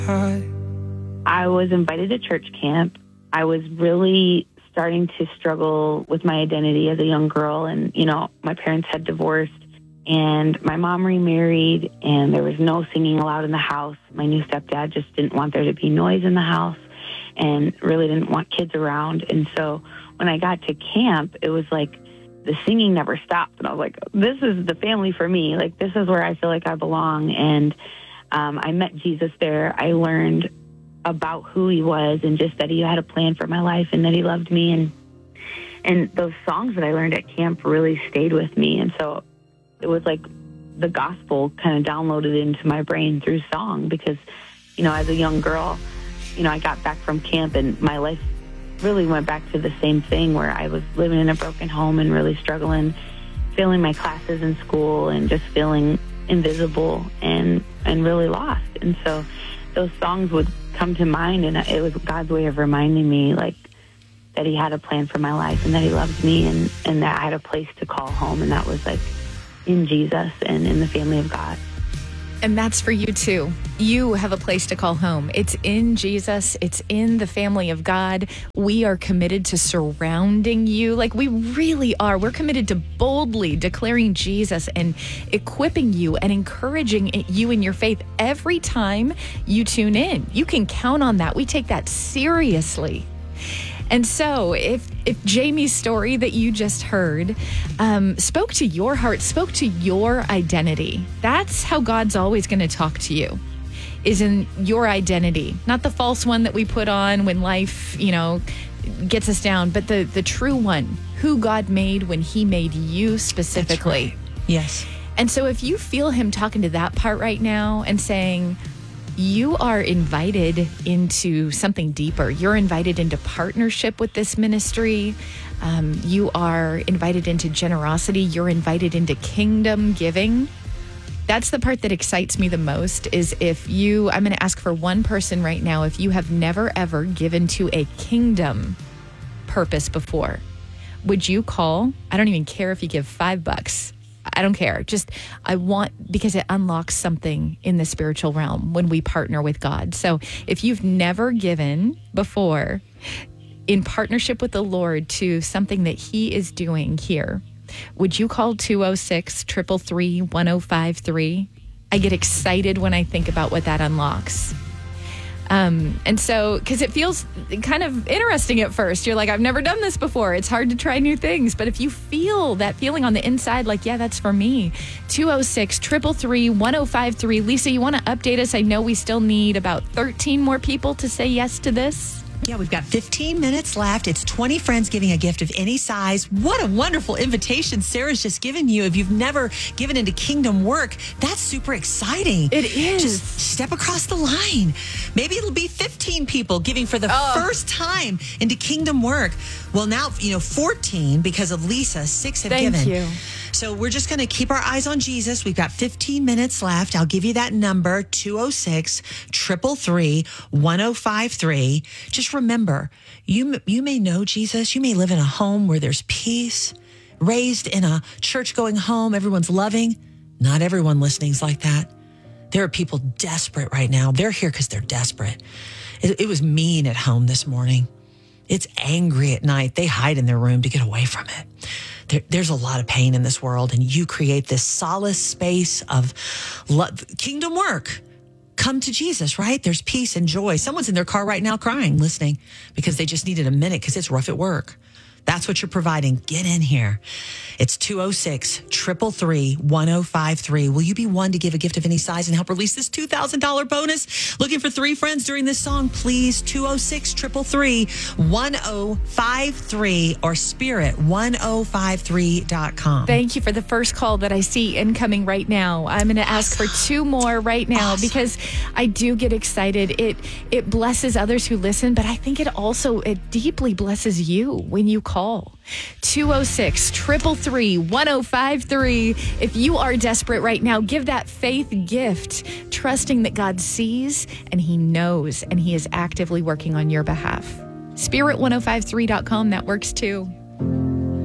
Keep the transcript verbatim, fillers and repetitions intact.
I was invited to church camp. I was really starting to struggle with my identity as a young girl. And, you know, my parents had divorced and my mom remarried and there was no singing allowed in the house. My new stepdad just didn't want there to be noise in the house and really didn't want kids around. And so when I got to camp, it was like the singing never stopped. And I was like, this is the family for me. Like, this is where I feel like I belong. And um, I met Jesus there. I learned about who he was and just that he had a plan for my life and that he loved me. And and those songs that I learned at camp really stayed with me. And so it was like the gospel kind of downloaded into my brain through song because, you know, as a young girl, you know, I got back from camp and my life really went back to the same thing where I was living in a broken home and really struggling, failing my classes in school and just feeling invisible and, and really lost. And so those songs would come to mind, and it was God's way of reminding me, like, that he had a plan for my life and that he loved me and, and that I had a place to call home, and that was, like, in Jesus and in the family of God. And that's for you, too. You have a place to call home. It's in Jesus. It's in the family of God. We are committed to surrounding you. Like, we really are. We're committed to boldly declaring Jesus and equipping you and encouraging you in your faith every time you tune in. You can count on that. We take that seriously. And so if if Jamie's story that you just heard um, spoke to your heart, spoke to your identity, that's how God's always going to talk to you, is in your identity, not the false one that we put on when life, you know, gets us down, but the, the true one, who God made when he made you specifically. That's right. Yes. And so if you feel him talking to that part right now and saying, you are invited into something deeper. You're invited into partnership with this ministry. Um, you are invited into generosity. You're invited into kingdom giving. That's the part that excites me the most is if you, I'm going to ask for one person right now, if you have never, ever given to a kingdom purpose before, would you call? I don't even care if you give five bucks. I don't care. Just, I want, because it unlocks something in the spiritual realm when we partner with God. So if you've never given before in partnership with the Lord to something that he is doing here, would you call two oh six, three three three, one oh five three? I get excited when I think about what that unlocks. Um, and so, because it feels kind of interesting at first. You're like, I've never done this before. It's hard to try new things. But if you feel that feeling on the inside, like, yeah, that's for me. two oh six, three three three, one oh five three. Lisa, you want to update us? I know we still need about thirteen more people to say yes to this. Yeah, we've got fifteen minutes left. It's twenty friends giving a gift of any size. What a wonderful invitation Sarah's just given you. If you've never given into kingdom work, that's super exciting. It is. Just step across the line. Maybe it'll be fifteen people giving for the oh. first time into kingdom work. Well, now, you know, fourteen because of Lisa, six have Thank given. you. So we're just going to keep our eyes on Jesus. We've got fifteen minutes left. I'll give you that number, two oh six, three three three, one oh five three. Just remember, you, you may know Jesus. You may live in a home where there's peace, raised in a church-going home. Everyone's loving. Not everyone listening's like that. There are people desperate right now. They're here because they're desperate. It, it was mean at home this morning. It's angry at night. They hide in their room to get away from it. There, there's a lot of pain in this world, and you create this solace space of love, kingdom work. Come to Jesus, right? There's peace and joy. Someone's in their car right now crying, listening, because they just needed a minute because it's rough at work. That's what you're providing. Get in here. It's two oh six, three three three, one oh five three. Will you be one to give a gift of any size and help release this two thousand dollars bonus? Looking for three friends during this song, please. two oh six, three three three, one oh five three or spirit one oh five three dot com. Thank you for the first call that I see incoming right now. I'm going to ask for two more right now Awesome. because I do get excited. It it blesses others who listen, but I think it also it deeply blesses you when you call. two oh six, three three three, one oh five three. If you are desperate right now, give that faith gift, trusting that God sees and he knows and he is actively working on your behalf. spirit one oh five three dot com, that works too.